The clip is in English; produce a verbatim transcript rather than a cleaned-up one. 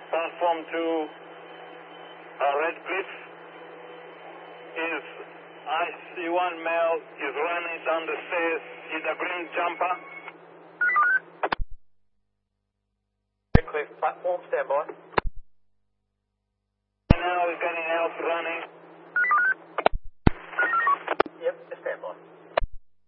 Platform two, uh, Redcliffe. Is I see one male is running down the stairs in a green jumper. Redcliffe, platform, stand by. Now he's getting out running.